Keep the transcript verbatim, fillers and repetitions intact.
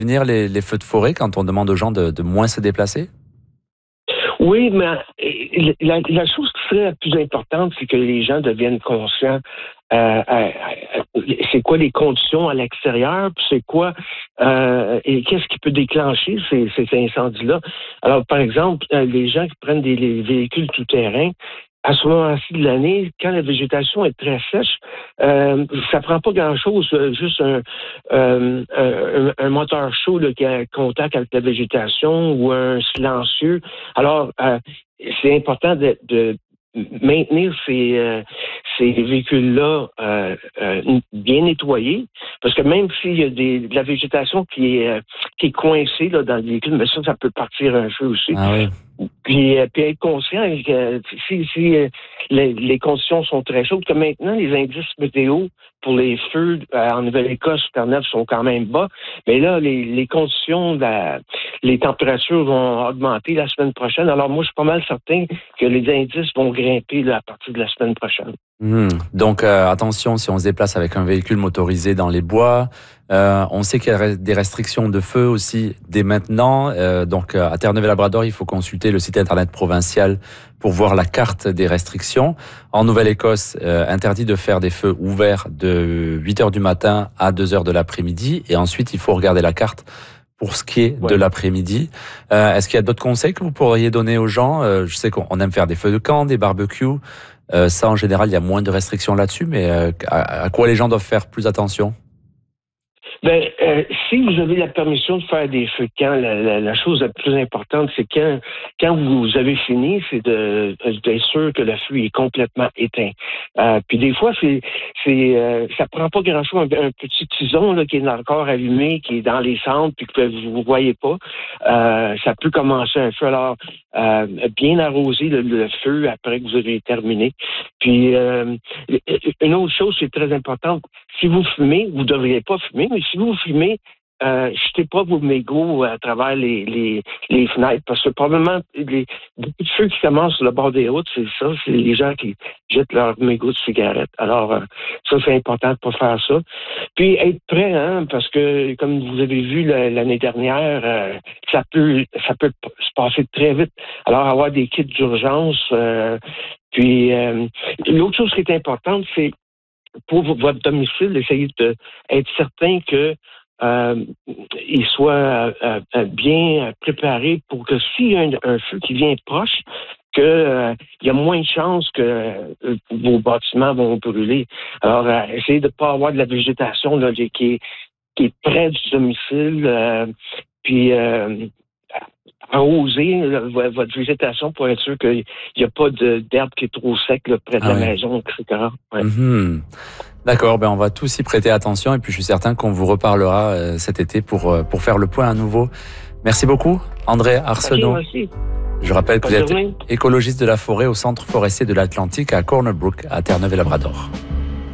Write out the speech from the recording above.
Venir les, les feux de forêt quand on demande aux gens de, de moins se déplacer? Oui, mais euh, la, la chose qui serait la plus importante, c'est que les gens deviennent conscients. Euh, euh, euh, c'est quoi les conditions à l'extérieur, puis c'est quoi euh, et qu'est-ce qui peut déclencher ces, ces incendies-là. Alors, par exemple, euh, les gens qui prennent des les véhicules tout-terrain, à ce moment-ci de l'année, quand la végétation est très sèche, euh, ça prend pas grand-chose, euh, juste un, euh, un, un moteur chaud là, qui a contact avec la végétation ou un silencieux. Alors, euh, c'est important de, de maintenir ces, euh, ces véhicules-là euh, euh, bien nettoyés, parce que même s'il y a des, de la végétation qui est, euh, qui est coincée là, dans le véhicule, mais ça, ça peut partir un feu aussi. Ah oui. Puis, euh, puis être conscient que si, si euh, les, les conditions sont très chaudes, que maintenant les indices météo pour les feux euh, en Nouvelle-Écosse, Terre-Neuve sont quand même bas, mais là les, les conditions, la, les températures vont augmenter la semaine prochaine. Alors moi je suis pas mal certain que les indices vont grimper là, à partir de la semaine prochaine. Mmh. Donc euh, attention, si on se déplace avec un véhicule motorisé dans les bois, euh, on sait qu'il y a des restrictions de feu aussi dès maintenant. Euh, donc à Terre-Neuve-et-Labrador, il faut consulter le site internet provincial pour voir la carte des restrictions. En Nouvelle-Écosse, euh, interdit de faire des feux ouverts de huit heures du matin à deux heures de l'après-midi. Et ensuite, il faut regarder la carte pour ce qui est ouais. de l'après-midi. Euh, est-ce qu'il y a d'autres conseils que vous pourriez donner aux gens? euh, Je sais qu'on aime faire des feux de camp, des barbecues. Euh, ça, en général, il y a moins de restrictions là-dessus, mais euh, à, à quoi les gens doivent faire plus attention? Ben, euh, si vous avez la permission de faire des feux de camp, la, la, la chose la plus importante, c'est quand quand vous avez fini, c'est de d'être sûr que le feu est complètement éteint. Euh, puis des fois, c'est c'est euh, ça prend pas grand-chose, un, un petit tison là, qui est encore allumé, qui est dans les cendres, puis que vous ne voyez pas. Euh, ça peut commencer un feu. Alors, euh, bien arroser le, le feu après que vous avez terminé. Puis euh, une autre chose qui est très importante, si vous fumez, vous ne devriez pas fumer, mais si vous fumez, euh, jetez pas vos mégots à travers les, les, les fenêtres, parce que probablement, les, beaucoup de feux qui commencent sur le bord des routes, c'est ça, c'est les gens qui jettent leurs mégots de cigarettes. Alors, euh, ça, c'est important de pas faire ça. Puis, être prêt, hein, parce que, comme vous avez vu l'année dernière, euh, ça peut ça peut se passer très vite. Alors, avoir des kits d'urgence, euh, puis, euh, l'autre chose qui est importante, c'est pour votre domicile, essayez d'être certain que euh, il soit euh, euh, bien préparé pour que s'il y a un, un feu qui vient proche, qu'il euh, y a moins de chances que euh, vos bâtiments vont brûler. Alors, euh, essayez de ne pas avoir de la végétation là, qui, est, qui est près du domicile, euh, puis euh, arroser là, votre végétation pour être sûr qu'il n'y a pas d'herbe qui est trop sec là, près de ah la oui. maison, et cetera. Ouais. Mm-hmm. D'accord, ben on va tous y prêter attention et puis je suis certain qu'on vous reparlera euh, cet été pour, euh, pour faire le point à nouveau. Merci beaucoup, André Arsenault. Merci, je rappelle que vous êtes écologiste de la forêt au Centre forestier de l'Atlantique à Corner Brook, à Terre-Neuve-et-Labrador.